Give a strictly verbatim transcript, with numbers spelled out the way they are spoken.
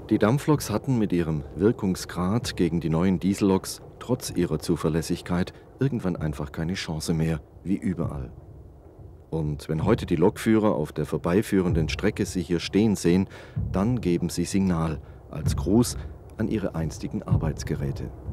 Die Dampfloks hatten mit ihrem Wirkungsgrad gegen die neuen Dieselloks trotz ihrer Zuverlässigkeit irgendwann einfach keine Chance mehr, wie überall. Und wenn heute die Lokführer auf der vorbeiführenden Strecke sie hier stehen sehen, dann geben sie Signal als Gruß an ihre einstigen Arbeitsgeräte.